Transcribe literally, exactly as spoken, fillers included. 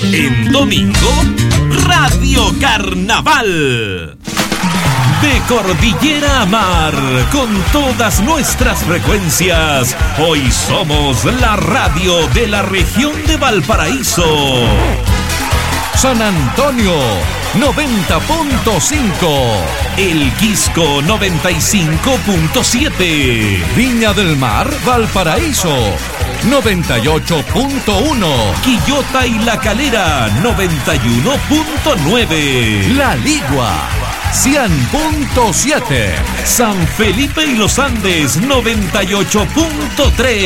En domingo, Radio Carnaval. De cordillera a mar, con todas nuestras frecuencias, hoy somos la radio de la región de Valparaíso. San Antonio, noventa punto cinco. El Quisco, noventa y cinco punto siete. Viña del Mar, Valparaíso, noventa y ocho punto uno. Quillota y La Calera, noventa y uno punto nueve. La Ligua, cien punto siete. San Felipe y los Andes, noventa y ocho punto tres.